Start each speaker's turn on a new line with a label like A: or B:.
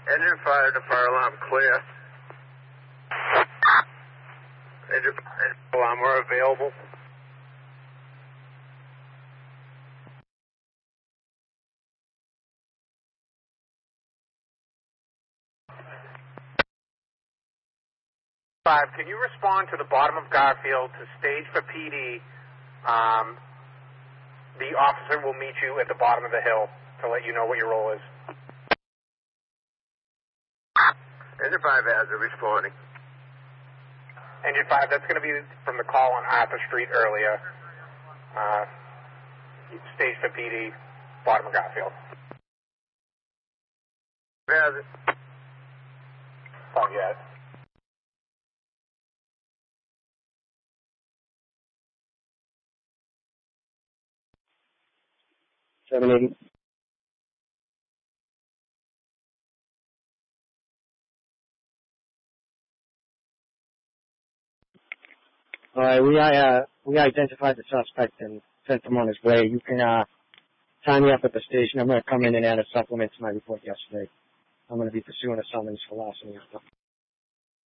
A: Engine fire to fire alarm clear. Engine alarm, we're available.
B: Can you respond to the bottom of Garfield to stage for PD? The officer will meet you at the bottom of the hill to let you know what your role is.
A: Engine 5 has it responding.
B: Engine 5, that's going to be from the call on Arthur Street earlier. Stage for PD, bottom of Garfield.
A: Has it.
B: Oh, yes.
C: $780. All right, we identified the suspect and sent him on his way. You can sign me up at the station. I'm going to come in and add a supplement to my report yesterday. I'm going to be pursuing a summons for larceny.